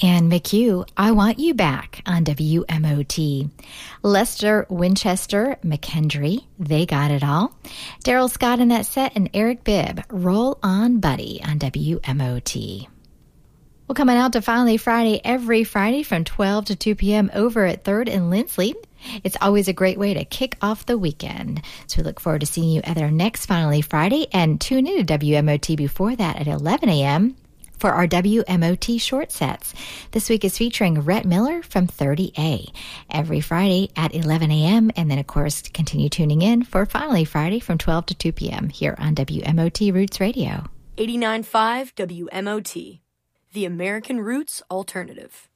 And McHugh, I Want You Back on WMOT. Lester Winchester, McKendry, They Got It All. Daryl Scott in that set, and Eric Bibb, Roll On Buddy on WMOT. Well, coming out to Finally Friday every Friday from 12 to 2 p.m. over at 3rd and Lindsley. It's always a great way to kick off the weekend. So we look forward to seeing you at our next Finally Friday, and tune in to WMOT before that at 11 a.m. for our WMOT short sets. This week is featuring Rhett Miller from 30A every Friday at 11 a.m. And then, of course, continue tuning in for Finally Friday from 12 to 2 p.m. here on WMOT Roots Radio. 89.5 WMOT, the American Roots Alternative.